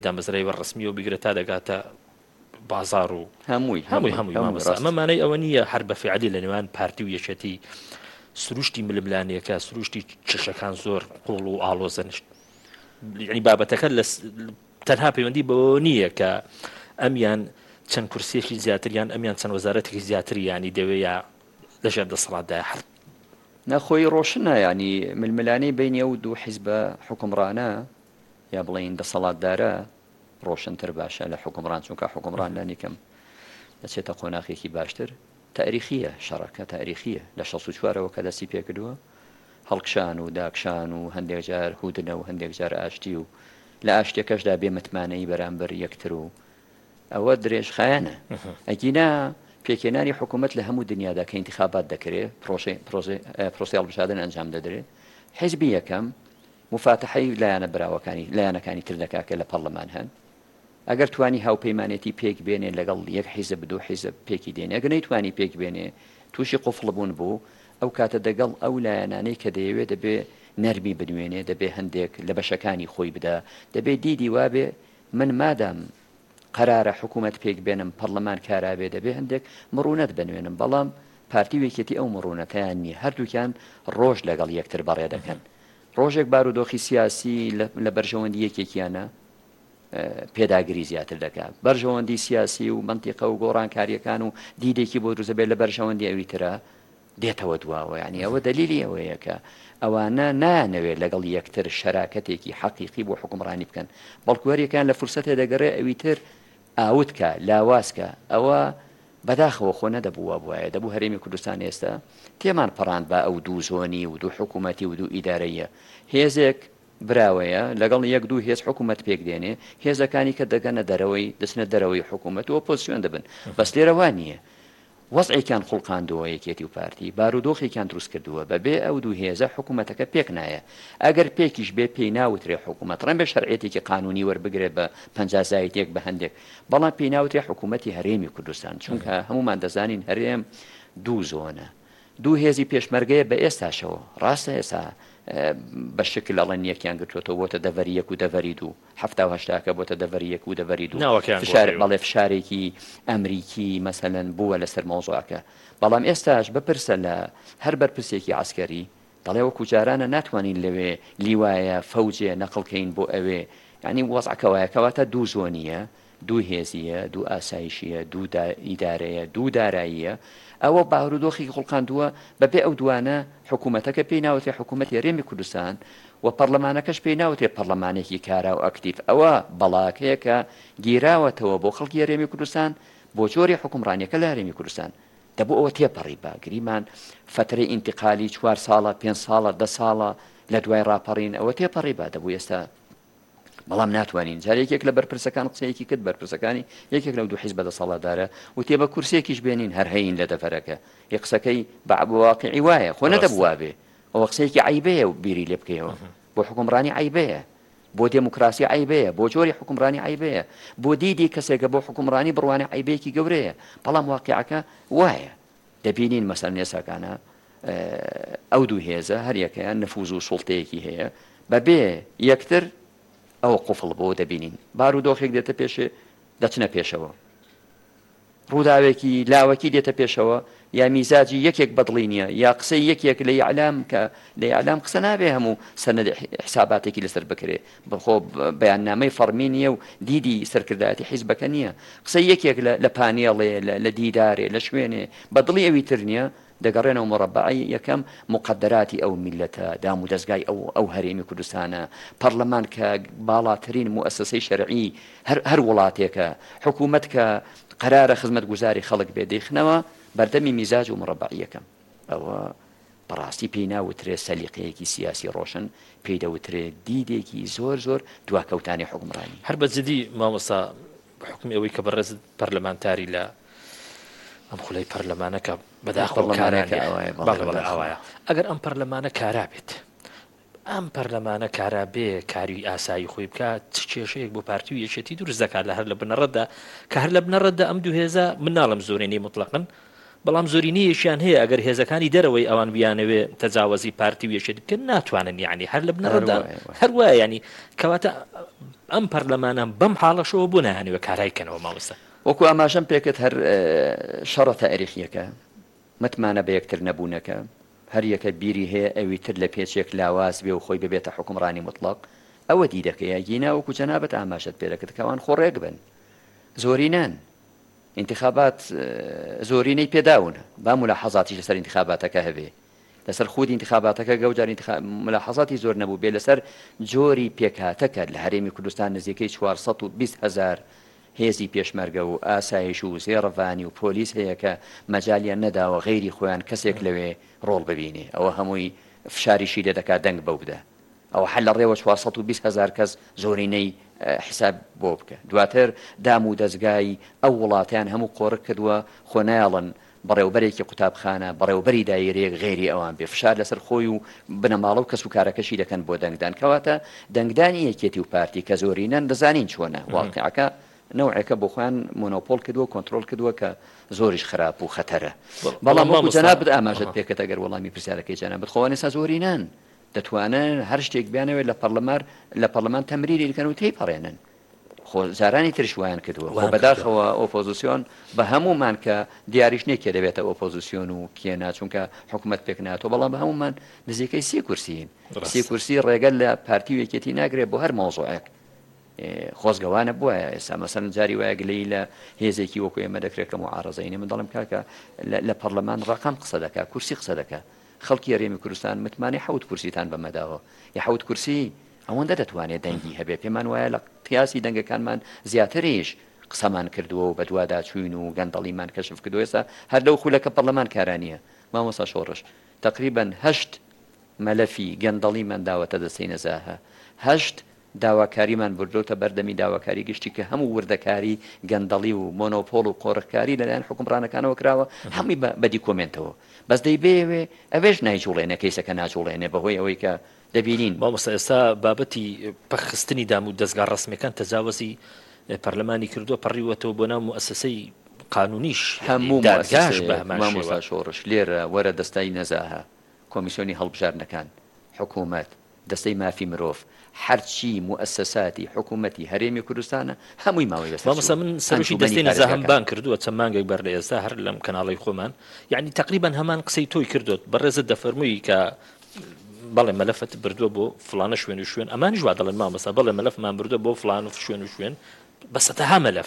دامەزرای بە ڕسمی و بیگرێت تا دەگاتە بازار و هەمووی مامەستا ئەمەمانەی ئەوە نییە هەر بە فیعلی لە نێوان پارتی و یەکێتی سروشتی ململانیەکە سروشتی چشەکان زۆر قوڵ و ئاڵۆزەنشت یعنی بابەتەکە تەنها پەیوەندی بەوە نییە کە ئەمیان چەند کورسێکی زیاتریان ئەمیان چەند وەزارەتێکی زیاتری ینی دەوەیە لەژێر دەسەڵاتدای هەر نەخۆی ڕۆشنە ینی ململانەی بینی ئەو دوو حیزبە حکومڕانە یا بڵین دەسەڵاتدارە ڕۆشنتر باشە لە حکومڕان چونکە حکومڕان لانیکەم دەچێتە قۆناغێکی باشتر تاریخیە شەڕەکە تاریخیە لە 64ەوە کە دەستی پێکردووە هەڵکشان و داکشان و هەندێک جار هودنە و هەندێک جار ئاشتی و لە ئاشتێکەشدا بێ متمانەی بەرامبەر یەکتر و ئەوە درێژخایەنە ئەگینا پێکێنانی حکوومەت لە هەموو دنیادا کە انتخابات دەکرێت پرۆسی هەڵبژاردن ئەنجام دەدرێت حیزبی یەکەم مفاتحەی لایەنە براوەکانی لایەنەکانی تر دەکاکە لە پەرلەمان هەن ئەگەر توانی هاوپەیمانێتی پێک بێنێ لەگەڵ یەک حیزب دوو حیزب پێکی دێنێ ئەگەر نەیتوانی پێک بێنێ تووشی قوفڵبوون بوو ئەو کاتە دەگەڵ ئەو لایەنانەی کە دەیەوێت دەبێ نەرمی بنوێنێ دەبێ هەندێک لە بەشەکانی خۆی بدا دەبێ دیدی وابێ من مادام قرارە حکوومەت پێک بێنم پەرلەمان کارابێ دەبێ هەندێک مڕونەت بنوێنم بەڵام پارتی وێکێتی ئەو مڕونەتیان نییە هەردووکیان ڕۆژ لەگەڵ یەکتر بەڕێ دەکەن ڕۆژێک بارودۆخی سیاسی لە بەرژەوەندی یەکێکیانە پێداگیری زیاتر دەکات بەرژەوەندی سیاسی و منتیقە و گۆڕانکاریەکان و دیدێکی بۆ دروزە بێت لە بەرژەوەندی ئەویترە دێتەوە دواوە ینی ئەوە دلیلی ئەوەیە کە ئەوانە نانەوێت لەگەڵ یەکتر شەراکەتێکی حەقیقی بۆ حکومڕانی بکەن بەڵکووەریەکان لە فرسەتێ دەگەڕێ ئەویتر ئاوتکە لاوازکە ئەوە بەداخەوە خۆ نەدەبووە بواە دەبوو هەرێمی کوردستان ئێستا تێمان پەڕاند بە ئەو دوو زۆنی و دوو حکوومەتی و دوو ئیدارەیە هێزێک براوەیە لەگەڵ یەک دوو هێز حکوومەت پێک دێنێ هێزەکانی کە دەگەنە دەرەوەی دەچنە دەرەوەی حکوومەت و پۆزیسیۆن دەبن بەس لێرەوان نییە وەزعێکیان خوڵقاندەوە یەکێتی و پارتی بارودۆخێکیان دروست کردووە بەبێ ئەو دوو هێزە حکوومەتەکە پێک نایە ئەگەر پێکیش بێ پێی ناوترێ حکوومەت ڕەن بێ شەرعێتێکی قانونی وەربگرێ بە پەنجازایەتێک بە هەندێک بەڵام پێی ناوترێ حکوومەتی هەرێمی کوردستان چونکە هەمومان دەزانین هەرێم دوو زۆنە دوو هێزی پێشمەرگەیە بە ئێستاشەوە ڕاستە ئێستا بە شکل ئەڵەن یەکیان گرتوێتەوە بۆتە دەڤەری یەک و دەڤەری دوو هەفتا و هەشتاکە بۆتە دەڤەری یەک و دەڤەری دوو بەڵێ فشارێکی ئەمریکی مەسەلەن بووە لەسەر مۆزوعەکە بەڵام ئێستاش بپرسە لە هەر بەرپرسێکی عسکەری دەڵێ وەکو جارانە ناتوانین لەوێ لیوایە فەوجێ نەقڵکەین بۆ ئەوێ ینی وەزعەکەوایە کەواتە دوو زۆنیە دوو هێزیە دوو ئاسایشیە دوو ئیدارەیە دوو داراییە ئەوە بارودۆخی خوڵقاندووە بەبێ ئەو دوانە حکوومەتەکە پێی ناوتێ حکوومەتی هەرێمی کوردستان و پەرلەمانەکەش پێی ناوتێ پەرلەمانێکی کارا و ئەکتیف ئەوە بەڵاکەیە کە گیراوەتەوە بۆ خەڵکی هەرێمی کوردستان بۆ جۆری حکومڕانیەکە لە هەرێمی کوردستان دەبوو ئەوە تێپەڕی بە گریمان فترەی ئینتقالی 4 ساڵە 5 ساڵە 10 ساڵە لە دوای ڕاپەڕین ئەوە تێپەڕی بە دەبوو ئێستا بەڵام ناتوانین جارێکێک لە بەرپرسەکان قسەیەکی کرد بەرپرسەکانی یەکێک لەو دوو حیزب دەسەڵاتدارە و تێ بە کورسێکیش بێنین هەر هەین لە دەفەرەکە یە قسەکەی بەواقعی وایە خۆ نەدەبووە بێ ئەوە قسەیەکی عیبەیە و بیری لێ بکەیەوە بۆ حکومڕانی عیبەیە بۆ دموکراسی عیبەیە بۆ جۆری حکومڕانی عیبەیە بۆ دیدی کەسێکە بۆ حکومڕانی بڕوانی عیبەیەکی گەورەیە بەڵام واقعەکە وایە دەبینین مەسەڵەن ئێساکانە ئەو دوو هێزە هەر یەکەیان نفوذ و سوڵتەیەکی هەیە بەبێ یەکتر ئەوە قوفڵ بۆ دەبینین بارودۆخێک دێتە پێشێ دەچنە پێشەوە ڕووداوێکی لاوەکی دێتە پێشەوە یا میزاجی یەکێک بەدڵی نییە یا قسەی یەکێک لە ئیعلام کە لە ئیعلام قسە نابێ هەموو سەنەد حساباتێکی لەسەر بکرێ بەخۆ بەیاننامەی فەرمی نییە و دیدی سەرکردایەتی حیزبەکە نییە قسەی یەکێک لە پانێڵێ لە دیدارێ لە شوێنێ بەدڵی ئەوی تر نییە دەگەڕێنەوە مڕەبعی یەکەم مقدراتی ئەو میلەتە دام و دەستگای ئەو هەرێمی کوردستانە پەرلەمان کە باڵاترین موئەسسەی شەرعی هەر وڵاتێکە حکوومەت کە قرارە خزمەت گوزاری خەڵک بێ دەیخنەوە بەردەمی میزاج و مڕەبع یەکەم ئەوە بەڕاستی پێی ناوترێ سەلیقەیەکی سیاسی ڕۆشن پێی دەوترێ دیدێکی زۆر زۆر دواکەوتانی حکومڕانی هەر بەجددی مامۆستا حکومی ئەوەی کە بەڕێز پەرلەمانتاری لە ئەم خولەی پەرلەمانەکە بەداخەوە ئەوایە ئەگەر ئەم پەرلەمانە کارا بێت ئەم پەرلەمانە کارا بێ کاری ئاسایی خۆی بکات چ کێشەیەک بۆ پارتی و یەکێتی دروست دەکات لە هەر لە بنەڕەتدا کە هەر لە بنەڕەتدا ئەم دوو هێزە من ناڵم زۆرینەی مطلقن بەڵام زۆرینەیەشیان هەیە ئەگەر هێزەکانی دەرەوەی ئەوان بیانەوێ تەجاوزی پارتی و یەکێتی بکەن ناتوانن یعنی هەر لە بنەڕەتدا هەروایە ینی کەواتە ئەم پەرلەمانە بەم حاڵەشەوە بوو نایانەوە کارایکەنەوە مامۆستا وەکو ئاماژەم پێکت هەر شەڕە تاریخیەکە متمانە بە یەکتر نەبوونەکە هەر یەکە بیری هەیە ئەوی تر لە پێچێک لاواز بێ و خۆی ببێتە حکومڕانی مطلق ئەوە دی دەکەیە گینا وەکو جەنابەت ئاماژەت پێ دەکەت کەوان خۆڕێک بن زۆرینان انتخابات زۆرینەی پێداون با ملاحەزاتی لەسەر انتخاباتەکە هەبێ لەسەر خودی انتخاباتەکە گەوجار ملاحەزاتی زۆر نەبوو بێ لەسەر جۆری پێکهاتەکە لە هەرێمی کوردستان نزیکەی 420,000 هێزی پێشمەرگە و ئاسایش و زێڕەڤانی و پۆلیس هەیە کە مەجالیان نەداوە غەیری خۆیان کەسێک لەوێ ڕۆڵ ببینێ ئەوە هەمووی فشاریشی لێ دەکات دەنگ بەو بدە ئەو حل لە ڕێوە 420,000 کەس زۆرینەی حساب بۆ بکە دواتر دام و دەستگای ئەو وڵاتیان هەموو قۆڕک کردووە خۆ نایڵن بەڕێوبەرێکی قوتابخانە بەڕێوبەری دایرەیەک غێری ئەوان بێ فشار لەسەر خۆی و بنەماڵە و کەس و کارەکەشی دەکەن بۆ دەنگدان کەواتە دەنگدانی یەکێتی و پارتی کە زۆرینەن دەزانین چۆنە واقعەکە نوعەکە بۆ خۆیان مۆنۆپۆل کردووە کۆنتترۆل کردووە کە زۆریش خراپ و خەتەرە بەڵام وەکو جەنابەت ئاماژەت پێکەت ئەگەر وەڵامی پرسیارەکەی جەنابەت خۆوان ئێستا زۆرینان دەتوانن هەر شتێک بیانەوێت لە پەرلەمان تەمریری دەکەن و تێیپەڕێنن خۆ زارانی ترش وایان کردووە خۆ بەداخەوە ئۆپۆزیسیۆن بە هەمومان کە دیاریشنێک کێ دەبێتە ئۆپۆزیسیۆن و کێ ناچونکە حکوومەت پێک ناتۆ بەڵام بە هەمومان نزیکەی 30 کورسین 30 کورسی ڕێگەل لە پارتی و یەکێتی ناگرێت بۆ هەر مۆزوعێک خۆزگەوانە بووە ئێستا مەسەن جاری وایە گلەی لە هێزێکی وەکو ئێمە دەکرێت کە معارەزەینە من دەڵم کاکە لە پەرلەمان ڕقام قسە دەکات کورسی قسە دەکات خەڵکی هەرێمی کوردستان متمانی 7 کورسیتان بەمەداوە یا 7 کورسی ئەوەندە دەتوانێت دەنگی هەبێ پێمان وایە لە قیاسی دەنگەکانمان زیاتریش قسەمان کردووە و بەدوادا چوین و گەندەڵیمان کەشف کردو ئێستا هەر لەو خولەکە پەرلەمان کارانیە مامۆستا شۆڕش تقریبا 8 مەلەفی گەندەڵیمان داوەتە دەستەی نەزاهە 8 داواکاریمان بردوتە بەردەمی داواکاری گشتی کە هەموو وردەکاری گەندەڵی و مۆنۆپۆل و قۆڕکاری لەلایەن حکومڕانەکانەوە کراوە هەمووی بەدی کۆمنتەوە بەس دەیبێوێ ئەوێش نایجوڵێنە کەیسەکە ناجوڵێنێ بەهۆی ئەوەی کە دەبینین مامۆستا ئێستا بابەتی پەخستنی دام و دەستگا ڕسمیەکان تەجاوزی پەرلەمانی کردووە پەڕیوەتەوە بۆ ناو مؤسسەی قانونیش هەموو مامۆستا شۆڕش لێرە وەرە دەستای نەزاهە کۆمیسیۆنی هەڵبژاردنەکان حکوومەت دەستەی مافی مرۆڤ هەرچی مؤسساتی حکوومەتی هەرێمی کوردستانە هەمووی ماوەی بەس مامۆستا من سەرۆکی دەستەی نەزاهەم بان کردووە چەند مانگێک بەر لە ئێستا هەر لەم کەناڵی خۆمان یعنی تقریبا هەمان قسەی تۆی کردوت بەڕێزت دەفەرمووی کە بەڵێ مەلەفت بردووە بۆ فلانە شوێن و شوێن ئەمانی ژوا دەڵێن مامۆستا بەڵێ مەلەفمان بردووە بۆ فلان و شوێن و شوێن بەسەتەها مەلەف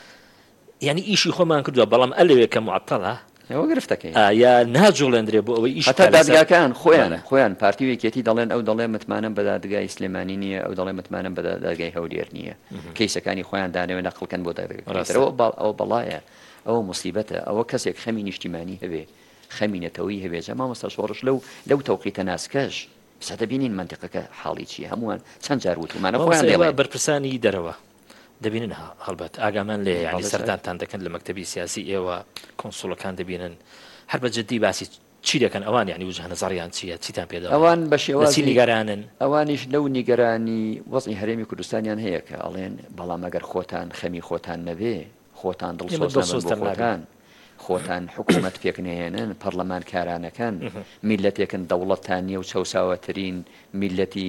یعنی ئیشی خۆمان کردووە بەڵام ئەلەوێ کە معتەڵە ئەوە گرفتەکەی یا ناجوڵێنرێ بۆ ئەوەی ئیش دادگاکان خۆیان پارتی وێکێتی دەڵێن ئەو دەڵێ متمانم بە دادگای سلێمانی نییە ئەو دەڵێ متمانم بە دادگای هەولێر نییە کەیسەکانی خۆیان دانەوێ نەقڵکەن بۆ دادگاکەوە ئەو بەڵایە ئەوە مصیبەتە ئەوە کەسێک خەمی نیشتیمانی هەبێ خەمی نەتەوەی هەبێ جە مامۆستا شۆڕش لەو تەوقیتە ناسکەش سەدەبینین منتیقەکە حاڵی چیە هەمووان چەند جار وتومانە خۆیان بەرپرسانی دەرەوە دەبینن هەڵبەت ئاگامان لێ ینی سەردانتان دەکەن لە مەکتەبی سیاسی ئێوە کۆنسوڵەکان دەبینن هەر بە جددی باسی چی دەکەن ئەوان ینی وجه نەزاریان چییە چیتان پێدا ئەوان بە شێوازی نیگەرانن ئەوانیش لەو نیگەرانی وەزعی هەرێمی کوردستانیان هەیە کە ئەڵێن بەڵام ئەگەر خۆتان خەمی خۆتان نەبێ خۆتان دڵسۆزان خۆتان حکوومەت پێک نهێنن پەرلەمان کارانەکەن میلەتێکن دەوڵەتان نیە و چەساوەترین میلەتی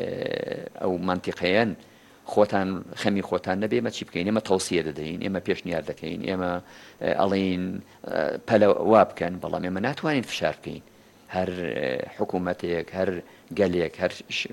ئەو منتیقەیەن خۆتان خەمی خۆتان نەبێ ئێمە چی بکەین ئێمە تەوسیە دەدەین ئێمە پێشنیار دەکەین ئێمە ئەڵین پەلە وا بکەن بەڵام ئێمە ناتوانین فشار بکەین هەر حکوومەتێک هەر گەلێک هەر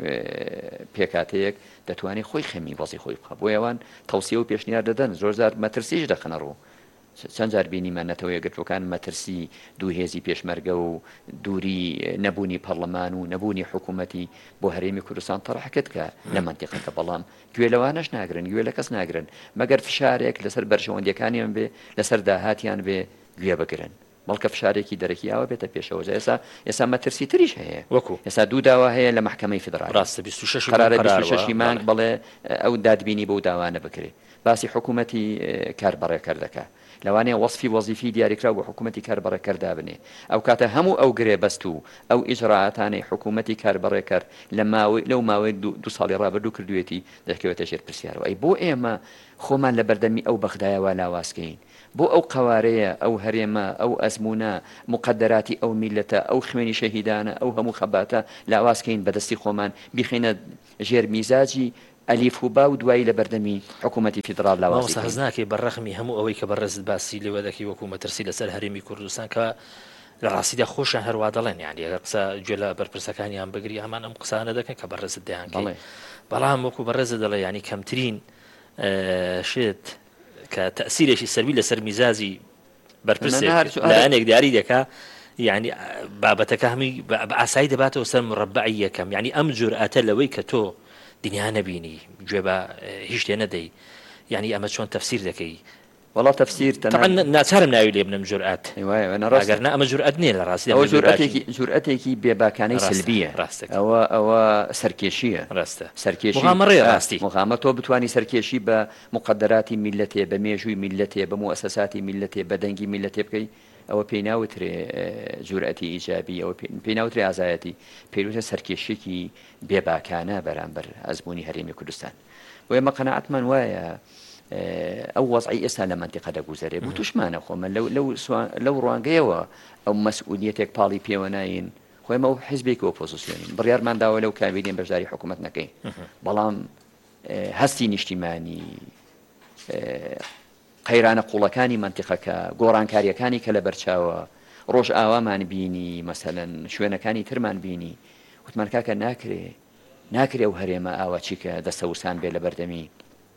پێکاتەیەک دەتوانێت خۆی خەمی وەزی خۆی بخە بۆ ئەوان تەوسیە و پێشنیار دەدەن زۆر زار مەترسیش دەخەنە ڕوو چەند جار بینیمان نەتەوەی گرتوەکان مەترسی دوو هێزی پێشمەرگە و دووری نەبوونی پەرلەمان و نەبوونی حکوومەتی بۆ هەرێمی کوردستان تەڕحکت کە لە منتیقەکە بەڵام گوێ لەوانەش ناگرن گوێ لە کەس ناگرن مەگەر فشارێک لەسەر بەرژەوەندیەکانیان بێ لەسەر داهاتیان بێ گوێ بگرن بەڵکە فشارێکی دەرەکیاوە بێتە پێشەوە ئێستا مەترسی تریش هەیە وەکو ئێستا دوو داوا هەیە لە محکەمەی فدرالی ڕاستە 26 مانگ بڵێ ئەو دادبینی بەو داوانە بکرێ باسی حکوومەتی کاربڕێکەر دەکات لەوانەیە وەصفی وەزیفی دیاریکرا بۆ حکوومەتی کاربڕێکەردا بنێ ئەو کاتە هەموو ئەو گرێ بەست و ئەو ئیجراعاتانەی حکوومەتی کاربڕێکەر لەو ماوەی دو ساڵی ڕابردوو کردوێتی دەکەوێتە ژێر پرسیارەوە ئەی بۆ ئێمە خۆمان لە بەردەمی ئەو بەخدایەوە لاوازکەین بۆ ئەو قەوارەیە ئەو هەرێمە ئەو ئەزمونە مقدراتی ئەو میلەتە ئەو خوێنی شەهیدانە ئەو هەموو خەباتە لاوازکەین بەدەستی خۆمان بیخینە ژێر میزاجی ئەلیف و با و دوایی لە بەردەمی حکوومەتی فیدرال لاوازی حەز ناکەی بەڕەخمی هەموو ئەوەی کە بەڕێزت باسی لێوە دەکەی وەکو مەترسی لەسەر هەرێمی کوردستان کە لە ڕاستیدا خۆشیان هەروە دەڵێن یعنی ئەگەر قسە گوێ لە بەرپرسەکانیان بگری هەمان ئەم قسانە دەکەن کە بەڕێزت دەیانکەی بەڵام وەکو بەڕێزت دەڵێ ینی کەمترین شێت کە تەسیرێکی سەروی لەسەر میزازی بەرپرسێک لایەنێک دیاری دەکا یعنی بابەتەکە هەمی بە ئاسایی دەباتەوە سەر مڕەبعی یەکەم یعنی ئەم جورئەتە لەوەی کە تۆ دنیا نەبینی گوێ بە هیچ شتێ نەدەی یعنی ئەمە چۆن تەفسیر دەکەی وڵا تەفسیر ناچارم ناوی لێ بنم جورئەت ئەگەرنا ئەمە جورئەت نییە لە ڕاستی ئەوە جورئەتێکی بێباکانەی سلبیە ئەوە سەرکێشیە ڕاستە سەرکێشی مغامڕەیە ڕاستی مغامرە تۆ بتوانی سەرکێشی بە مقدراتی میلەتێ بە مێژووی میلەتێ بە موسەساتی میلەتێ بە دەنگی میلەتێ بکەی ئەوە پێی ناوترێ جورئەتی ئیجابی ئەوە پێی ناوترێ ئازایەتی پێویستە سەرکێشێکی بێباکانە بەرامبەر ئەزمموی هەرێمی کوردستان بۆ ئێمە قەناعەتمان وایە ئەو وەزعی ئێستا لە منتیقە دەگوزارێ بوو توشمانە خۆمە لەو ڕوانگەیەوە ئەو مەسئولیەتێک پاڵی پێوە ناین خۆمە ئەو حیزبێکی ئۆپۆزیسیۆنین بڕیارمان داوە لەو کابینین بەشداری حکوومەت نەکەین بەڵام هەستی نیشتیمانی قەیرانە قوڵەکانی منتیقەکە گۆڕانکاریەکانی کە لە بەرچاوە ڕۆژ ئاوامان بینی مەسەلەن شوێنەکانی ترمان بینی وتمان کاکە ناکرێ و هەرێمە ئاوا چیکە دەستەوسان بێ لە بەردەمی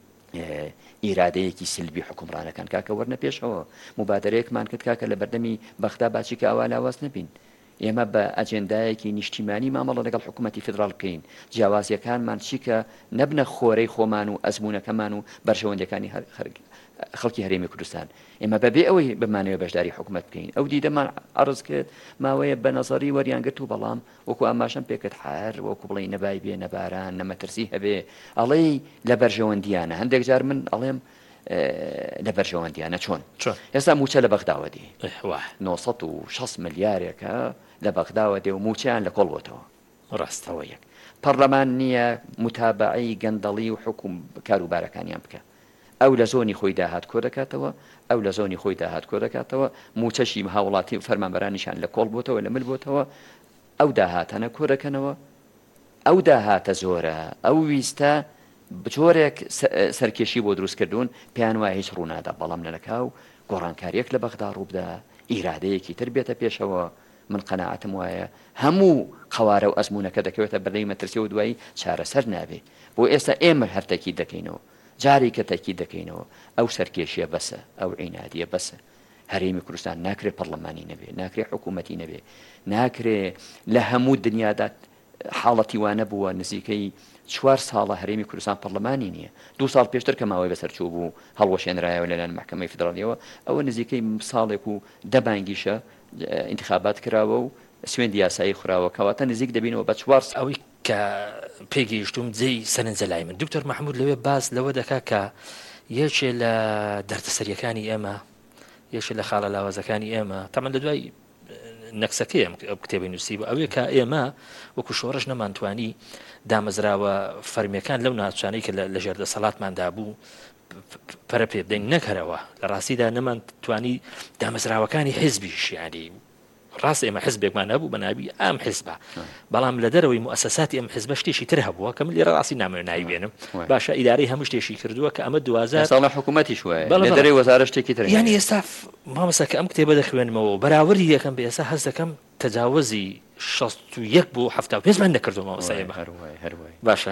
ئیرادەیەکی سلبی حکومڕانەکان کاکە وەرنە پێشەوە مبادرەیەکمان کرد کاکە لە بەردەمی بەخدا باچیکە ئاوا لاواز نبین ئێمە بە ئەجێندایەکی نیشتیمانی مامەڵە لەگەڵ حکوومەتی فدرال بکەین جیاوازیەکانمان چیکە نەبنە خۆرەی خۆمان و ئەزمونونەکەمان و بەرژەوەندەکانی خەڵکی هەرێمی کوردستان ئێمە بەبێ ئەوەی بمانەوە بەشداری حکوومەت بکەین ئەو دیدەمان عرض کرد ماوەیە بە نەزەری وەریانگرت و بەڵام وەکو ئاماشەم پێکرد حار وەکو بڵێ نەبای بێ نەباران نەمەترسی هەبێ ئەڵێ لە بەرژەوەندیانە هەندێک جار من ئەڵێم لە بەرژەوەندیانە چۆن ئێستا موچە لە بەغداوە دی 960 ملیارێکە لە بەغداوە دێ و موچیان لە کۆڵبۆتەوە ڕاستەوە یەک پەرلەمان نییە متابعی گەندەڵی و حکوم کاروبارەکانیان بکە ئەو لە زۆنی خۆی داهات کۆ دەکاتەوە ئەو لە زۆنی خۆی داهات کۆ دەکاتەوە موچەشی هاوڵاتی فەرمانبەرانیشان لە کۆڵ بۆتەوە لە مل بۆتەوە ئەو داهاتانە کۆ دەکەنەوە ئەو داهاتە زۆرە ئەو ویستە بجۆرێک سەرکێشی بۆ دروستکردوون پێیان وایە هیچ ڕوونادا بەڵام لەنەکاو گۆڕانکاریەک لە بەغدا ڕووبدا ئیرادەیەکی تر بێتە پێشەوە من قەناعەتم وایە هەموو قەوارە و ئەزمونونەکە دەکەوێتە بەلەی مەترسی و دوایی چارەسەر نابێ بۆ ئێستا ئێمە هەر تەکی دەکەینەوە جاری کە تەکی دەکەینەوە ئەو سەرکێشیە بەسە ئەو عینادیە بەسە هەرێمی کوردستان ناکرێت پەرلەمانی نەبێ ناکرێت حکوومەتی نەبێ ناکرێ لە هەموو دنیادا حاڵەتی وانە بووە نزیکەی 4 ساڵە هەرێمی کوردستان پەرلەمانی نییە 2 ساڵ پێشتر کە ماوەی بەسەرچوو بوو هەڵوەشێنرایەوە لەلایەن محکەمەی فدرالیەوە ئەوە نزیکەی ساڵێک و 10 بانگیشە انتخابات کراوە و سوێندی یاسایی خوراوە کەواتە نزیک دەبینەوە بە 4 ئەوەی کە پێگەیشتوم جێی سەرنجە لای من دکتۆر محمود لەوێ باس لەوە دەکا کە یەکێ لە دەردەسەریەکانی ئێمە یەکێ لە خاڵە لاوازەکانی ئێمە تەمەن لە دوای نەکسەکەی ئەم کتێبی نووسی بوو ئەوەیە کە ئێمە وەکو شۆڕش نەمانتوانی دامەزراوە فەرمیەکان لەو ناوچانەی کە لە ژێردەسەڵاتماندا بوو پەرە پێ بدەین نەکەرەوە لە ڕاستیدا نەمانتوانی دامەزراوەکانی حیزبیش یعنی ڕاست ئێمە حزبێکمان هەبوو بە ناوی ئەم حیزبە بەڵام لە دەرەوەی موسەساتی ئەم حیزبە شتێکی تر هەبووە کە من لێرە ڕاستی نامێ ناوێنم باشە ئیدارەی هەموو شتێکی کردووە کە ئەمە 2000 ساڵە حکوومەتیش وایە لە دەرەی وەزارە شتێکی تر یعنی ئێستا مامەسەکە ئەم کتێبە دەخوێنمەوە بەراوردی یەکەم بە ئێستا هەست دەکەم تەجاوزی 61 بۆ 75 نەکردو مامەسای ئێمە باشە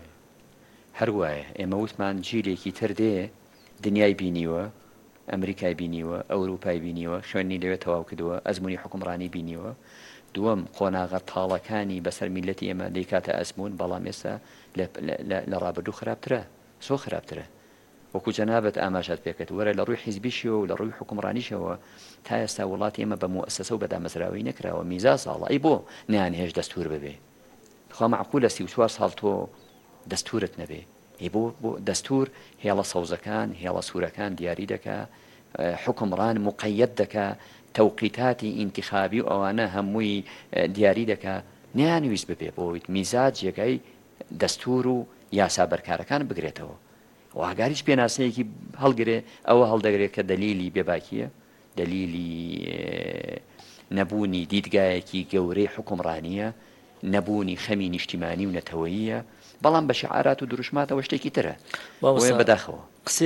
هەروایە ئێمە وتمان جیلێکی تر دێ دنیای بینیوە ئەمریکای بینیوە ئەوروپای بینیوە خوێنی لەوێ تەواو کردووە ئەزمموی حکومڕانی بینیوە دووەم قۆناغە تاڵەکانی بەسەر میلەتی ئێمە دەیکاتە ئەزمون بەڵام ئێستا لە ڕابردوو خراپترە سۆ خراپترە وەکو جەنابەت ئاماژات پێکرد وەرە لە ڕووی حیزبیشەوە و لە ڕووی حکومڕانیشەوە تا ئێستا وڵاتی ئێمە بە موسەسە و بەدامەزراوی نەکراوە میزا ساڵە ئەی بۆ نەیانهێش دەستور ببێ خوا معقولە 34 ساڵ تۆ دەستورت نەبێ بۆ دەستور هێڵە سەوزەکان هێڵە سوورەکان دیاری دەکا حکومڕان مقەیەد دەکا تەوقیتاتی ئینتیخابی و ئەوانە هەمووی دیاری دەکا نەیانویست ببێ بۆیت میزاج یەکەی دەستور و یاسا بەرکارەکان بگرێتەوە واگاریش پێناسەیەکی هەڵگرێ ئەوە هەڵدەگرێت کە دەلیلی بێباکیە دەلیلی نەبوونی دیدگایەکی گەورەی حکومڕانیە نەبوونی خەمی نیشتیمانی و نەتەوەییە بەڵام بە شعارات و دروشماتەوە شتێکی ترە بەداخەوە